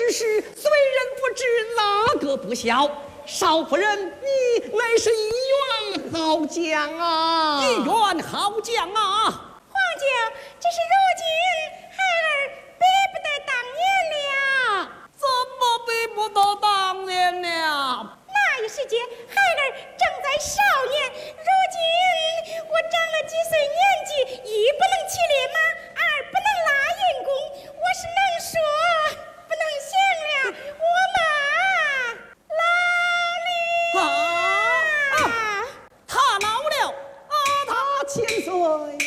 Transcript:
之事，虽人不知哪个不孝。少夫人，你乃是一员好将啊！ 一员好将啊！ 皇舅，只是如今孩儿比不得当年了。 怎么比不得当年了？ 那一时间，孩儿正在少年，如今我长了几岁年纪，一不能骑烈马，二不能拉银弓，我是能说不能行了，我嘛老了。 他老了， 他千岁。